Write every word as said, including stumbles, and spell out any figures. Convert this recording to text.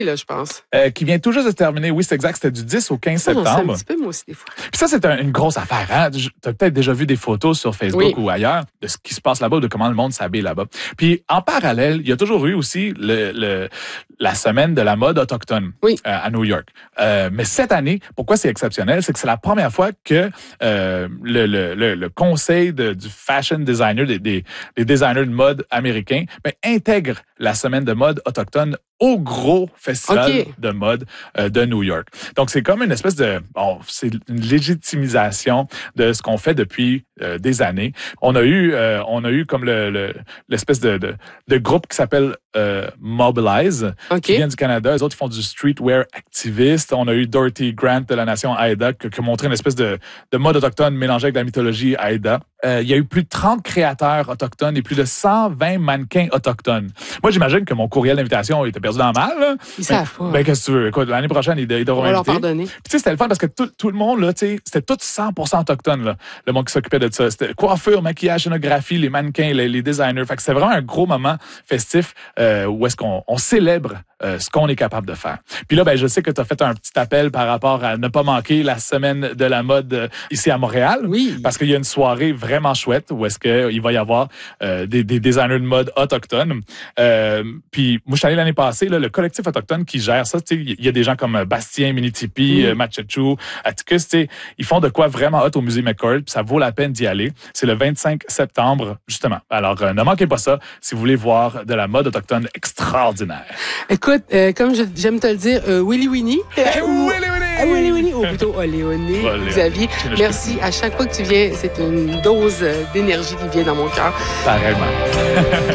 là, je pense. Euh, qui vient tout juste de se terminer. Oui, c'est exact. C'était du dix au quinze Ah non, septembre. c'est un petit peu, moi aussi, des fois. Puis ça, c'est un, une grosse affaire. Hein? Tu as peut-être déjà vu des photos sur Facebook Oui. ou ailleurs de ce qui se passe là-bas, de comment le monde s'habille là-bas. Puis en parallèle, il y a toujours eu aussi le, le, la semaine de la mode autochtone oui. euh, à New York. Euh, mais cette année, pourquoi c'est exceptionnel? C'est que c'est la première fois que euh, le, le, le, le conseil de, du fashion designer, des, des, des designers de mode américains, ben, intègre la semaine de mode autochtone au gros festival okay. de mode euh, de New York. Donc, c'est comme une espèce de... Bon, c'est une légitimisation de ce qu'on fait depuis euh, des années. On a eu, euh, on a eu comme le, le, l'espèce de, de, de groupe qui s'appelle euh, Mobilize, okay. qui vient du Canada. Les autres, ils font du streetwear activiste. On a eu Dorothy Grant de la nation Haida qui, qui a montré une espèce de, de mode autochtone mélangé avec la mythologie Haida. Euh, il y a eu plus de trente créateurs autochtones et plus de cent vingt mannequins autochtones. Moi, j'imagine que mon courriel d'invitation était perdu dans le mal. Là. Ils savent pas. Ben, qu'est-ce que tu veux? Écoute, l'année prochaine, ils, ils devront On va inviter. leur pardonner. Puis, tu sais, c'était le fun parce que tout, tout le monde, là, tu sais, c'était tout cent pour cent autochtone, là, le monde qui s'occupait de ça. C'était coiffure, maquillage, scénographie, les mannequins, les, les designers. Fait que c'était vraiment un gros moment festif euh, où est-ce qu'on on célèbre euh, ce qu'on est capable de faire. Puis là, ben, je sais que tu as fait un petit appel par rapport à ne pas manquer la semaine de la mode euh, ici à Montréal. Oui. Parce qu'il y a une soirée vraiment chouette où est-ce qu'il va y avoir euh, des, des designers de mode autochtones. Euh, puis moi, je suis allé l'année passée, là, le collectif autochtone qui gère ça, il y a des gens comme Bastien, Minitipi, mm. Matchachou, Atticus, ils font de quoi vraiment hot au musée McCord, puis ça vaut la peine d'y aller. C'est le vingt-cinq septembre, justement. Alors, euh, ne manquez pas ça si vous voulez voir de la mode autochtone extraordinaire. Écoute, euh, comme je, j'aime te le dire, euh, Willy Winnie. Hey, Willy Winnie! Euh, Willy Winnie, ou plutôt Oléoné, Xavier. Merci. À chaque fois que tu viens, c'est une dose d'énergie qui vient dans mon cœur. Pareillement.